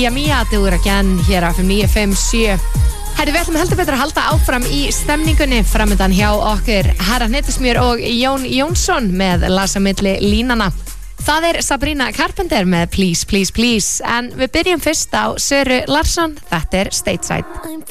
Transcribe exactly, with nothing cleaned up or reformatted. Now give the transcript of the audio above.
Mia Mia, Do It Again hér á F M níu fimm sjö. Herri, við ætlum heldur betur að halda áfram í stemningunni framöndan hjá okkur Herra Hnettismjör og Jón Jónsson með Lasa milli línana. Það er Sabrina Carpenter með Please, Please, Please, en við byrjum fyrst á Söru Larsson, þetta er Stateside.